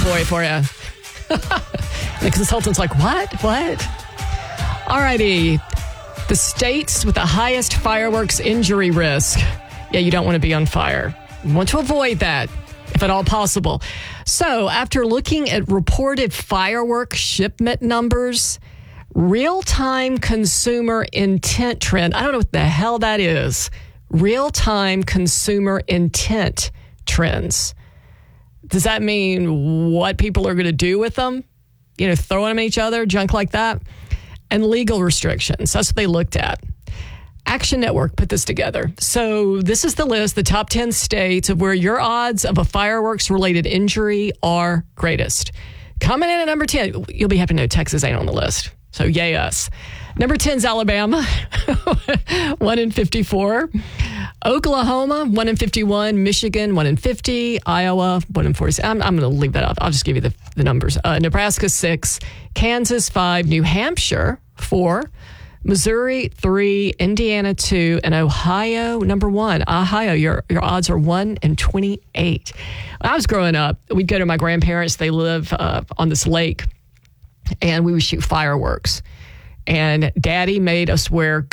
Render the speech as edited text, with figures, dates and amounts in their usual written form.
boy for you. The consultant's like, what? All righty. The states with the highest fireworks injury risk. Yeah, you don't want to be on fire. You want to avoid that, if at all possible. So, after looking at reported firework shipment numbers, real-time consumer intent trend. I don't know what the hell that is. Real-time consumer intent trends. Does that mean what people are going to do with them? You know, throwing them at each other, junk like that? And legal restrictions. That's what they looked at. Action Network put this together. So this is the list, the top 10 states of where your odds of a fireworks-related injury are greatest. Coming in at number 10, you'll be happy to know Texas ain't on the list. So yay us. Number 10 is Alabama, 1 in 54. Oklahoma, 1 in 51. Michigan, 1 in 50. Iowa, 1 in 40. I'm going to leave that off. I'll just give you the numbers. Nebraska, 6. Kansas, 5. New Hampshire, 4. Missouri, 3. Indiana, 2. And Ohio, number 1. Ohio, your odds are 1 in 28. When I was growing up, we'd go to my grandparents. They live on this lake, and we would shoot fireworks. And Daddy made us wear